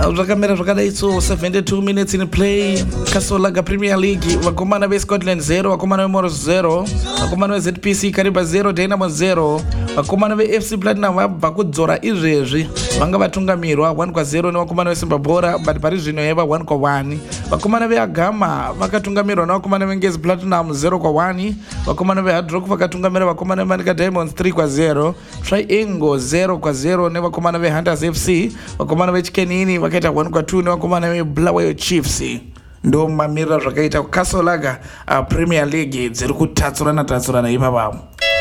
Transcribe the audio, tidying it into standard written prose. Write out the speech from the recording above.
zvakamera zvakadai so 72 minutes in play. Kasolaga Premier League, vakomana veScotland 0, vakomana veMoros 0, vakomana veZPC Kariba 0, Dynamo 0, vakomana veFC Platinum vabva kudzora izvezvi vanga vatungamirwa 1-0 nevakomana veSimba Bora, but pari zvino yava 1-1. vakomana veAgama vakatungamirwa nevakomana veNgezi Platinum 0-1, vakomana veHard Rock vakatungamira vakomana veManika Diamonds 3-0, Triangle 0-0 nevakomana veHunters FC, vakomana veChikenini vakaita 1-2 nevakomana veBulawayo Chiefs. Ndo mamirira zvakaita Kasolaga Premier League dziri kutatsurana ipapa.